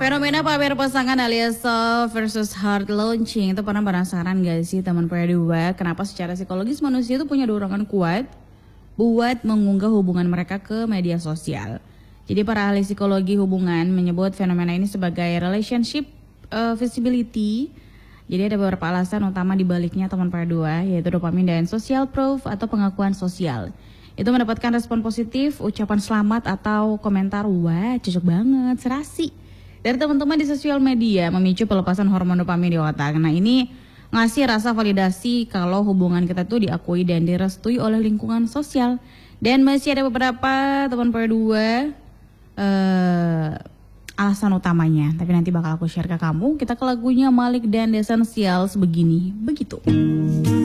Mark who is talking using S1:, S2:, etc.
S1: Fenomena pamer pasangan alias soft versus hard launching itu pernah penasaran gak sih teman berdua? Kenapa secara psikologis manusia itu punya dorongan kuat buat mengunggah hubungan mereka ke media sosial. Jadi para ahli psikologi hubungan menyebut fenomena ini sebagai relationship visibility. Jadi ada beberapa alasan utama dibaliknya teman berdua, yaitu dopamin dan social proof atau pengakuan sosial. Itu mendapatkan respon positif, ucapan selamat atau komentar, wah cocok banget, serasi dari teman-teman di sosial media, memicu pelepasan hormon dopamin di otak. Nah ini ngasih rasa validasi kalau hubungan kita tuh diakui dan direstui oleh lingkungan sosial. Dan masih ada beberapa teman berdua alasan utamanya, tapi nanti bakal aku share ke kamu. Kita ke lagunya Malik dan The Essentials begini, begitu.